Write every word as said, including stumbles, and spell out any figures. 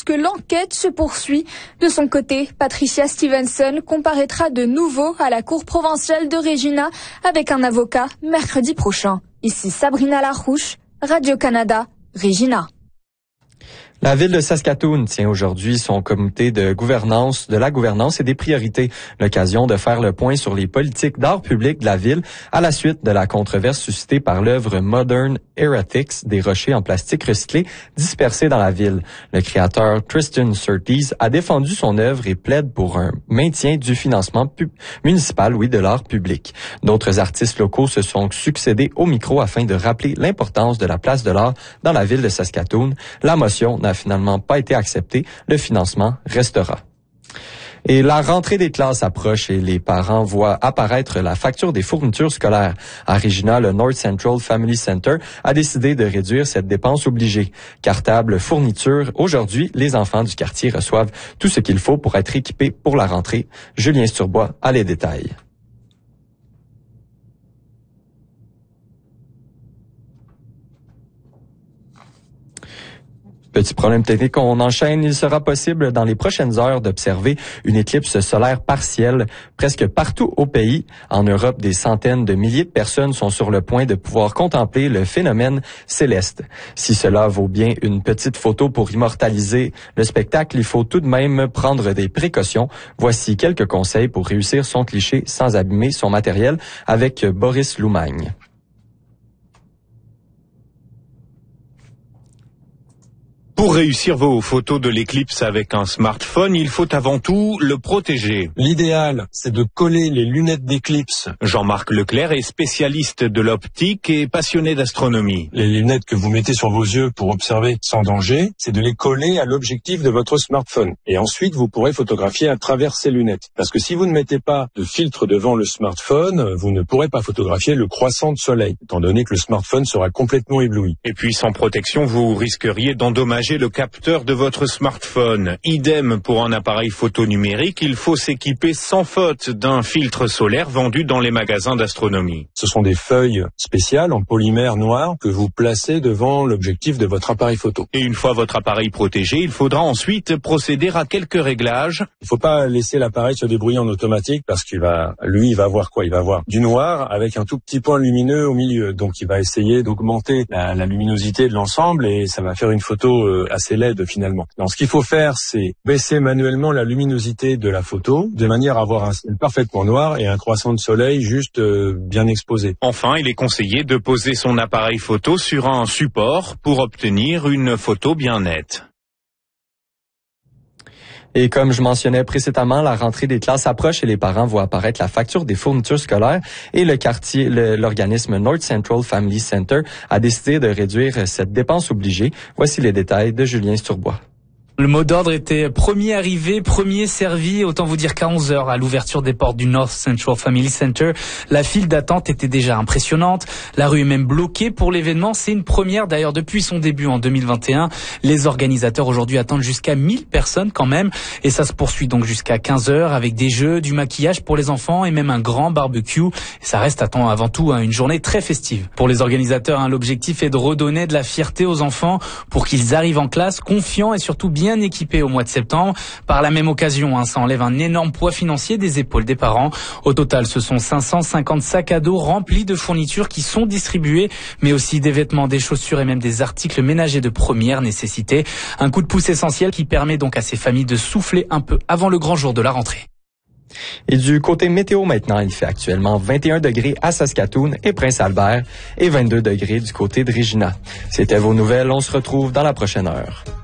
que l'enquête se poursuit. De son côté, Patricia Stevenson comparaîtra de nouveau à la Cour provinciale de Regina avec un avocat mercredi prochain. Ici Sabrina Larouche, Radio-Canada, Regina. La ville de Saskatoon tient aujourd'hui son comité de gouvernance, de la gouvernance et des priorités, l'occasion de faire le point sur les politiques d'art public de la ville à la suite de la controverse suscitée par l'œuvre Modern Heretics des rochers en plastique recyclés dispersés dans la ville. Le créateur Tristan Surtees a défendu son œuvre et plaide pour un maintien du financement pub- municipal, oui, de l'art public. D'autres artistes locaux se sont succédés au micro afin de rappeler l'importance de la place de l'art dans la ville de Saskatoon. La motion n'a finalement pas été accepté, le financement restera. Et la rentrée des classes approche et les parents voient apparaître la facture des fournitures scolaires. À Regina, le North Central Family Center a décidé de réduire cette dépense obligée. Cartable, fournitures, aujourd'hui, les enfants du quartier reçoivent tout ce qu'il faut pour être équipés pour la rentrée. Julien Sturbois a les détails. Petit problème technique, on enchaîne. Il sera possible dans les prochaines heures d'observer une éclipse solaire partielle presque partout au pays. En Europe, des centaines de milliers de personnes sont sur le point de pouvoir contempler le phénomène céleste. Si cela vaut bien une petite photo pour immortaliser le spectacle, il faut tout de même prendre des précautions. Voici quelques conseils pour réussir son cliché sans abîmer son matériel avec Boris Loumagne. Pour réussir vos photos de l'éclipse avec un smartphone, il faut avant tout le protéger. L'idéal, c'est de coller les lunettes d'éclipse. Jean-Marc Leclerc est spécialiste de l'optique et passionné d'astronomie. Les lunettes que vous mettez sur vos yeux pour observer sans danger, c'est de les coller à l'objectif de votre smartphone. Et ensuite, vous pourrez photographier à travers ces lunettes. Parce que si vous ne mettez pas de filtre devant le smartphone, vous ne pourrez pas photographier le croissant de soleil, étant donné que le smartphone sera complètement ébloui. Et puis, sans protection, vous risqueriez d'endommager le capteur de votre smartphone. Idem pour un appareil photo numérique, il faut s'équiper sans faute d'un filtre solaire vendu dans les magasins d'astronomie. Ce sont des feuilles spéciales en polymère noir que vous placez devant l'objectif de votre appareil photo. Et une fois votre appareil protégé, il faudra ensuite procéder à quelques réglages. Il ne faut pas laisser l'appareil se débrouiller en automatique parce qu'il va, lui, il va voir quoi? Il va voir du noir avec un tout petit point lumineux au milieu. Donc il va essayer d'augmenter la, la luminosité de l'ensemble et ça va faire une photo euh, assez laide finalement. Donc ce qu'il faut faire, c'est baisser manuellement la luminosité de la photo de manière à avoir un ciel parfaitement noir et un croissant de soleil juste euh, bien exposé. Enfin, il est conseillé de poser son appareil photo sur un support pour obtenir une photo bien nette. Et comme je mentionnais précédemment, la rentrée des classes approche et les parents voient apparaître la facture des fournitures scolaires et le quartier, le, l'organisme North Central Family Center a décidé de réduire cette dépense obligée. Voici les détails de Julien Sturbois. Le mot d'ordre était premier arrivé, premier servi. Autant vous dire qu'à onze heures, à l'ouverture des portes du North Central Family Center, la file d'attente était déjà impressionnante. La rue est même bloquée pour l'événement. C'est une première d'ailleurs depuis son début en deux mille vingt et un. Les organisateurs aujourd'hui attendent jusqu'à mille personnes quand même. Et ça se poursuit donc jusqu'à quinze heures avec des jeux, du maquillage pour les enfants et même un grand barbecue. Et ça reste avant tout une journée très festive. Pour les organisateurs, hein, l'objectif est de redonner de la fierté aux enfants pour qu'ils arrivent en classe confiants et surtout bien bien équipés au mois de septembre. Par la même occasion, hein, ça enlève un énorme poids financier des épaules des parents. Au total, ce sont cinq cent cinquante sacs à dos remplis de fournitures qui sont distribués, mais aussi des vêtements, des chaussures et même des articles ménagers de première nécessité. Un coup de pouce essentiel qui permet donc à ces familles de souffler un peu avant le grand jour de la rentrée. Et du côté météo maintenant, il fait actuellement vingt et un degrés à Saskatoon et Prince-Albert et vingt-deux degrés du côté de Regina. C'était vos nouvelles, on se retrouve dans la prochaine heure.